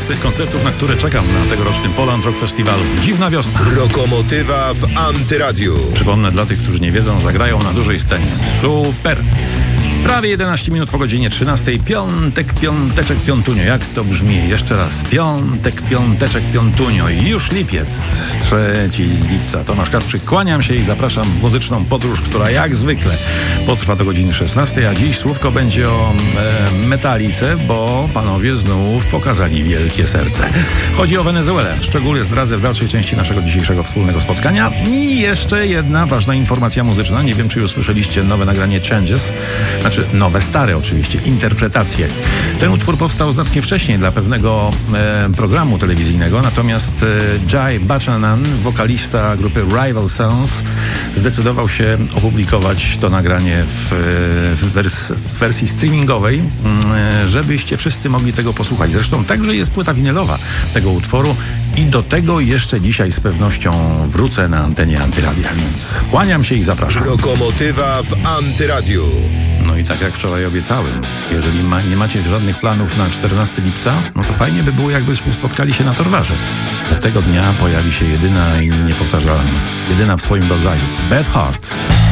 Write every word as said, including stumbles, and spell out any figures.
z tych koncertów, na które czekam na tegorocznym Poland Rock Festiwalu. Dziwna wiosna. Lokomotywa w Antyradiu. Przypomnę dla tych, którzy nie wiedzą, zagrają na dużej scenie. Super! Prawie jedenaście minut po godzinie trzynastej. Piątek, piąteczek, piątunio. Jak to brzmi? Jeszcze raz. Piątek, piąteczek, piątunio. I już lipiec. trzeciego lipca. Tomasz Kasprzyk. Kłaniam się i zapraszam w muzyczną podróż, która jak zwykle potrwa do godziny szesnastej. A dziś słówko będzie o e, metalice, bo panowie znów pokazali wielkie serce. Chodzi o Wenezuelę. Szczegóły zdradzę w dalszej części naszego dzisiejszego wspólnego spotkania. I jeszcze jedna ważna informacja muzyczna. Nie wiem, czy już słyszeliście nowe nagranie Changes. Znaczy nowe, stare oczywiście, interpretacje. Ten utwór powstał znacznie wcześniej dla pewnego e, programu telewizyjnego, natomiast e, Jai Bachanan, wokalista grupy Rival Sons, zdecydował się opublikować to nagranie w, w, wers, w wersji streamingowej, e, żebyście wszyscy mogli tego posłuchać. Zresztą także jest płyta winylowa tego utworu i do tego jeszcze dzisiaj z pewnością wrócę na antenie Antyradia, więc kłaniam się i zapraszam. Lokomotywa w Antyradiu. No i tak jak wczoraj obiecałem, jeżeli ma, nie macie żadnych planów na czternastego lipca, no to fajnie by było, jakbyśmy spotkali się na Torwarze. Bo tego dnia pojawi się jedyna i niepowtarzalna, jedyna w swoim rodzaju, Beth Hart.